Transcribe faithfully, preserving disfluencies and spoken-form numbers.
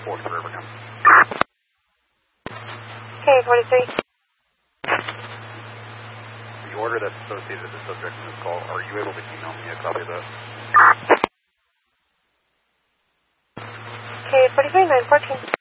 forty for Rivercom. K forty-three. The order that's associated with the subject in this call, are you able to email me a copy of that? K forty-three, nine fourteen.